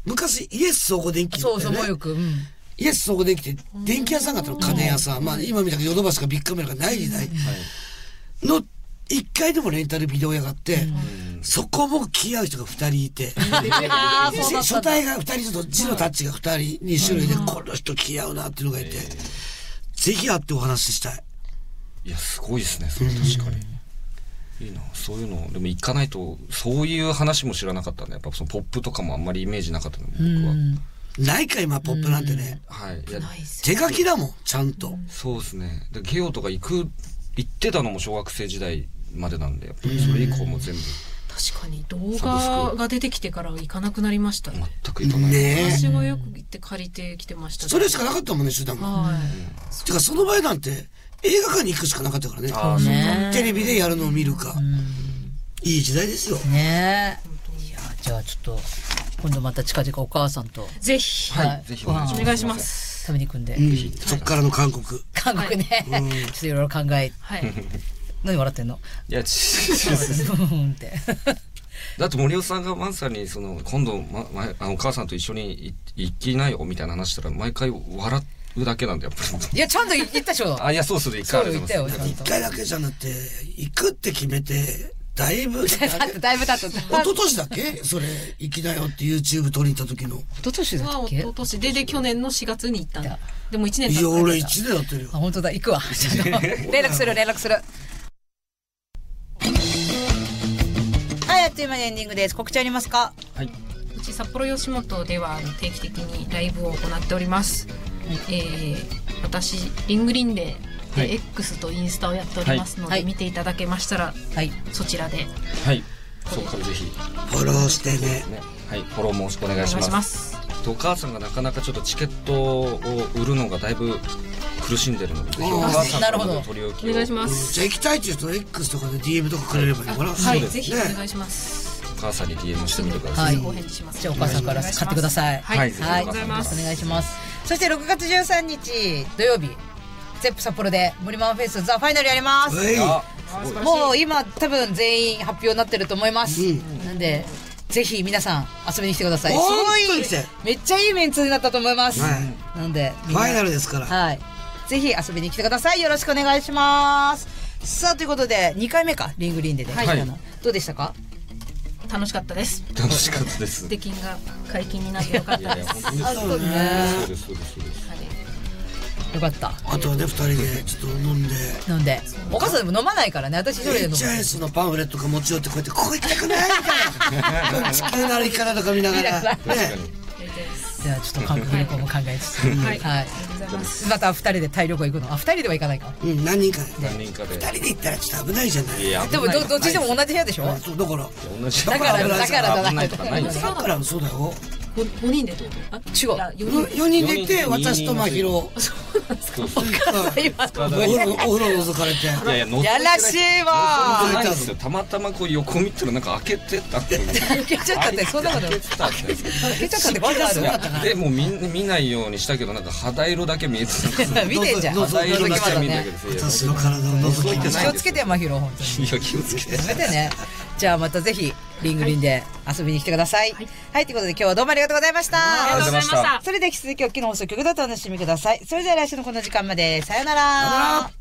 昔イエス総合電機、ね、 そうそうもよく、 イエス総合電機って電気屋さんがあったの、家電屋さん、まあ今みたいなヨドバシかビッグカメラがない時代の1階でもレンタルビデオ屋があって、そこも気合う人が2人いて、初対が2人と字のタッチが2人2種類で、この人気合うなっていうのがいて、ぜひ会ってお話ししたい。 いやすごいですねそれ確かに、いいなそういうの。でも行かないとそういう話も知らなかったんで、やっぱそのポップとかもあんまりイメージなかったの僕は。 ないか今ポップなんてね、 はい、いや手書きだもんちゃんと。 そうですね。でゲオとか行ってたのも小学生時代までなんで、やっぱりそれ以降も全部。 確かに動画が出てきてから行かなくなりましたね。 全く行かない。 ね私がよく行って借りてきてました。 それしかなかったもんね手段が。てかその場合なんて映画館に行くしかなかったからね。テレビでやるのを見るか。いい時代ですよ。 ねえ。いやじゃあちょっと今度また近々お母さんとぜひぜひお願いします。 食べに行くんで。 そっからの韓国ね。 ちょっといろいろ考え。何笑ってんの？ いやだって森尾さんがマンさんにその今度お母さんと一緒に行きなよみたいな話したら毎回笑うだけなんでやっぱり。 いやちゃんと言ったでしょ。 いやそうする一回言ったよ。 一回だけじゃなくて行くって決めてだいぶ経った。一昨年だっけそれ行きなよって YouTube 撮りに行った時の。 一昨年だっけ？ 一昨年で去年の4月に行ったんだ。でも1年経った。 いや俺1年やってるよ。 あ本当だ行くわ。連絡する。はい、あっという間にエンディングです。告知ありますか？ はい。 うち札幌吉本では定期的にライブを行っております。私リングリンで、X とインスタをやっておりますので、見ていただけましたら、そちらで、 そこからぜひフォローしてね。 はい、フォローもお願いします。お母さんがなかなかちょっとチケットを売るのがだいぶ苦しんでるので、ぜひお母さんからの取り置きをお願いします。 じゃあ行きたいっていう人は X とかで DM とかくれればいいのかな。 はい、ぜひお願いします。 お母さんに DM してみてください。 ご返事します。 じゃあお母さんから買ってください。 はい、 お願いします。そして6月13日土曜日ゼップ札幌で森マンフェスザファイナルやります。もう今多分全員発表になってると思います。なんでぜひ皆さん遊びに来てください。すごいめっちゃいいメンツになったと思います。なんでファイナルですから。 はい。ぜひ遊びに来てください。よろしくお願いします。さあということで2回目かリングリンでね。どうでしたか？ 楽しかったです。 楽しかったです。 出禁が解禁になってよかったです。 そうです。 よかった。 あとはね2人でちょっと飲んで。 お母さんでも飲まないからね。私一人で飲む。 HIS のパンフレットか持ち寄ってこうやってここ行きたくないみたいな。地球の歩き方とか見ながら。 じゃあちょっと韓国旅行も考えつつ、また2人でタイ旅行行くの？2人では行かないか。 何人かで。2人で行ったらちょっと危ないじゃない。 でもどっちでも同じ部屋でしょ？ そうだから。 だからそうだよ。 5人でってこと？ 違う。 4人で行って私と真宙。お風呂覗かれて。 やらしいわ。 たまたまこう横見たらなんか開けてた。 開けちゃったってそんなこと。開けちゃったってことある？ でも見ないようにしたけどなんか肌色だけ見えてた。 見てんじゃん。 肌色だけ見えたけど。 私の体を覗いてない。 気をつけてよ真宙本当に。 いや気をつけて。 やめてね。じゃあまたぜひリングリンで遊びに来てください。はい、ということで今日はどうもありがとうございました。 ありがとうございました。 それでは引き続きお聞きの放送局でお楽しみください。それでは来週のこの時間までさよなら。